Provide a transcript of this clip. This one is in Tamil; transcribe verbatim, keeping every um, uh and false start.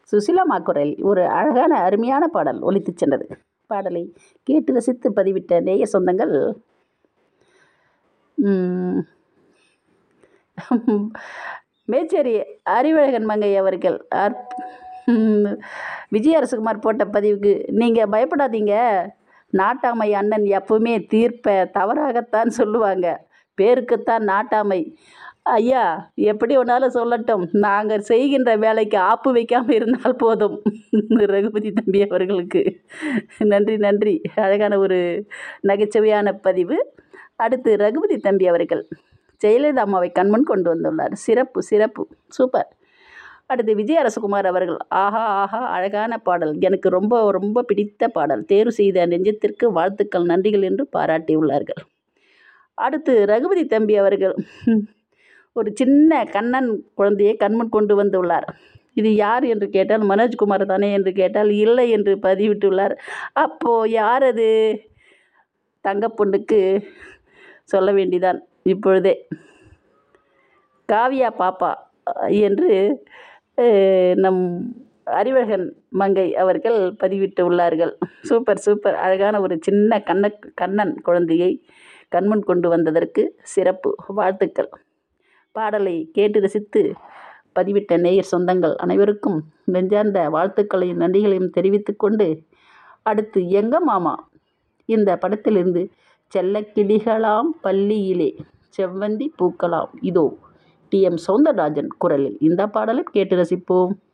சுசிலாம்மா குரல் ஒரு அழகான அருமையான பாடல் ஒலித்துச் சென்றது. பாடலை கேட்டு ரசித்து பதிவிட்ட நேய சொந்தங்கள் மேச்சேரி அறிவழகன் மங்கை அவர்கள் விஜய் அரசகுமார் போட்ட பதிவுக்கு நீங்கள் பயப்படாதீங்க, நாட்டாமை அண்ணன் எப்பவுமே தீர்ப்பை தவறாகத்தான் சொல்லுவாங்க, பேருக்குத்தான் நாட்டாமை. ஐயா எப்படி ஒன்றாலும் சொல்லட்டும், நாங்கள் செய்கின்ற வேலைக்கு ஆப்பு வைக்காமல் இருந்தால் போதும். ரகுபதி தம்பி அவர்களுக்கு நன்றி நன்றி. அழகான ஒரு நகைச்சுவையான பதிவு. அடுத்து ரகுபதி தம்பி அவர்கள் ஜெயலலிதா அம்மாவை கண்முன் கொண்டு வந்துள்ளார். சிறப்பு சிறப்பு சூப்பர். அடுத்து விஜய் அரசகுமார் அவர்கள் ஆஹா ஆஹா அழகான பாடல், எனக்கு ரொம்ப ரொம்ப பிடித்த பாடல், தேர்வு செய்த நெஞ்சத்திற்கு வாழ்த்துக்கள் நன்றிகள் என்று பாராட்டியுள்ளார்கள். அடுத்து ரகுபதி தம்பி அவர்கள் ஒரு சின்ன கண்ணன் குழந்தையை கண்முன் கொண்டு வந்துள்ளார். இது யார் என்று கேட்டால் மனோஜ்குமார் தானே என்று கேட்டால் இல்லை என்று பதிவிட்டுள்ளார். அப்போது யார் அது? தங்கப்பொண்ணுக்கு சொல்ல வேண்டிதான் இப்பொழுதே. காவியா பாப்பா என்று நம் அறிவழகன் மங்கை அவர்கள் பதிவிட்டு உள்ளார்கள். Super super. அழகான ஒரு சின்ன கண்ண கண்ணன் குழந்தையை கண்முன் கொண்டு வந்ததற்கு சிறப்பு வாழ்த்துக்கள். பாடலை கேட்டு ரசித்து பதிவிட்ட நேயர் சொந்தங்கள் அனைவருக்கும் நெஞ்சார்ந்த வாழ்த்துக்களையும் நன்றிகளையும் தெரிவித்து கொண்டு, அடுத்து எங்க மாமா இந்த படத்திலிருந்து செல்லக்கிளிகளாம் பள்ளியிலே செவ்வந்தி பூக்கலாம் இதோ டி எம் சௌந்தரராஜன் குரலில் இந்த பாடலை கேட்டு ரசிப்போம்.